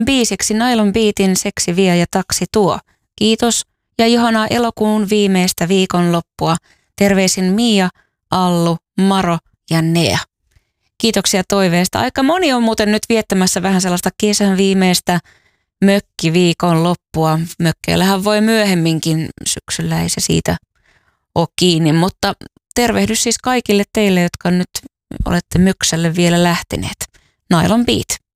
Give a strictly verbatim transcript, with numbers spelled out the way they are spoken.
biisiksi Nylon Beatin Seksi vie ja taksi tuo. Kiitos ja ihanaa elokuun viimeistä viikonloppua. Terveisin Mia, Allu, Maro ja Nea. Kiitoksia toiveesta. Aika moni on muuten nyt viettämässä vähän sellaista kesän viimeistä mökkiviikon loppua. Mökkeillähän voi myöhemminkin syksyllä, ei se siitä ole kiinni, mutta tervehdys siis kaikille teille, jotka nyt olette möksälle vielä lähteneet. Nylon Beat.